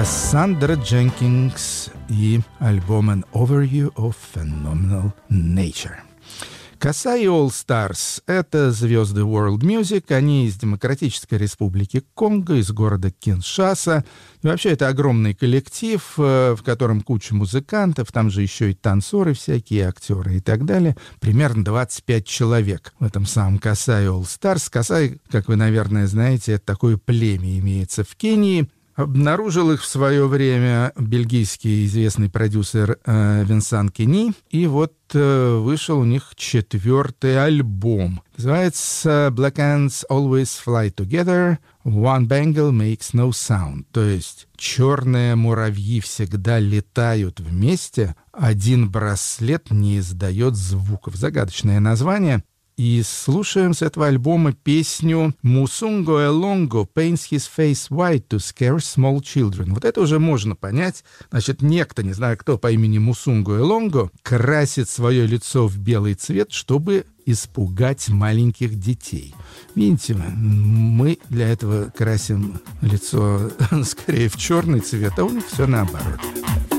Кассандра Дженкинс и альбом An Overview of Phenomenal Nature. Касай и All Stars — это звезды World Music, они из Демократической Республики Конго, из города Киншаса. И вообще это огромный коллектив, в котором куча музыкантов, там же еще и танцоры всякие, актеры и так далее. Примерно 25 человек в этом самом Касай и All Stars. Касай, как вы, наверное, знаете, это такое племя имеется в Кении. Обнаружил их в свое время бельгийский известный продюсер Винсан Кени. И вот вышел у них 4-й альбом. Называется «Black Ants Always Fly Together, One Bangle Makes No Sound». То есть черные муравьи всегда летают вместе, один браслет не издает звуков. Загадочное название. И слушаем с этого альбома песню «Мусунго Элонго paints his face white to scare small children». Вот это уже можно понять. Значит, некто, не знаю кто, по имени Мусунго Элонго красит свое лицо в белый цвет, чтобы испугать маленьких детей. Видите, мы для этого красим лицо скорее в черный цвет, а у них все наоборот.